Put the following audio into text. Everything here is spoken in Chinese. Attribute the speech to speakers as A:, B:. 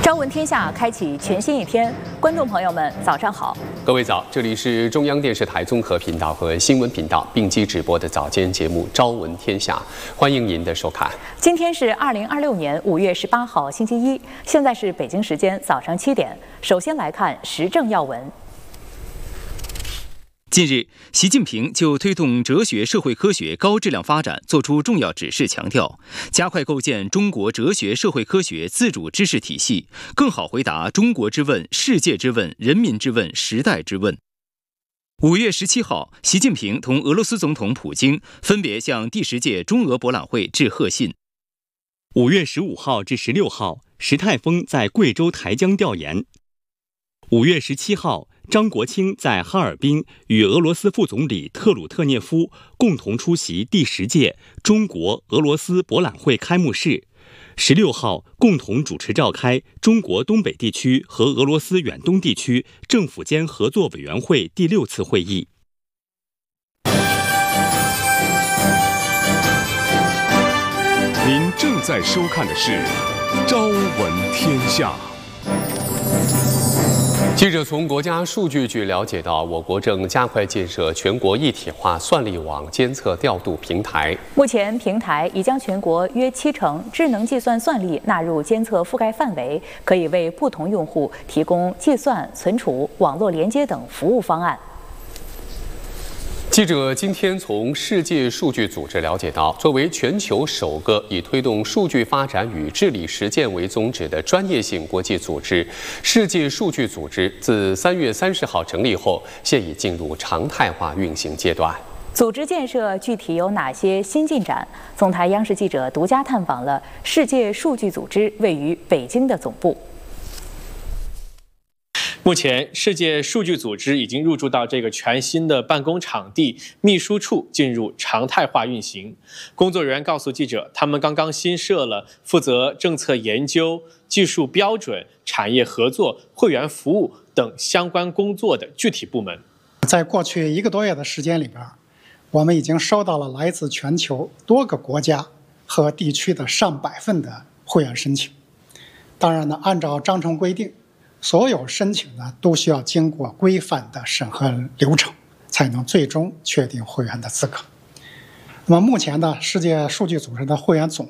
A: 朝闻天下，开启全新一天。观众朋友们，早上好！
B: 各位早，这里是中央电视台综合频道和新闻频道并机直播的早间节目《朝闻天下》，欢迎您的收看。
A: 今天是2026年5月18号，星期一，现在是北京时间早上7点。首先来看时政要闻。
C: 近日，习近平就推动哲学社会科学高质量发展作出重要指示，强调加快构建中国哲学社会科学自主知识体系，更好回答中国之问、世界之问、人民之问、时代之问。5月17号，习近平同俄罗斯总统普京分别向第10届中俄博览会致贺信。
D: 5月15号至16号，石泰峰在贵州台江调研。5月17号，张国清在哈尔滨与俄罗斯副总理特鲁特涅夫共同出席第10届中国俄罗斯博览会开幕式。16号，共同主持召开中国东北地区和俄罗斯远东地区政府间合作委员会第6次会议。
E: 您正在收看的是《朝闻天下》。
B: 记者从国家数据局了解到，我国正加快建设全国一体化算力网监测调度平台。
A: 目前，平台已将全国约70%智能计算算力纳入监测覆盖范围，可以为不同用户提供计算、存储、网络连接等服务方案。
B: 记者今天从世界数据组织了解到，作为全球首个以推动数据发展与治理实践为宗旨的专业性国际组织——世界数据组织，自3月30号成立后，现已进入常态化运行阶段。
A: 组织建设具体有哪些新进展？总台央视记者独家探访了世界数据组织位于北京的总部。
F: 目前，世界数据组织已经入驻到这个全新的办公场地秘书处，进入常态化运行。工作人员告诉记者，他们刚刚新设了负责政策研究、技术标准、产业合作、会员服务等相关工作的具体部门。
G: 在过去1个多月的时间里边，我们已经收到了来自全球多个国家和地区的上百份的会员申请。当然呢，按照章程规定，所有申请呢都需要经过规范的审核流程，才能最终确定会员的资格。那么目前呢，世界数据组织的会员总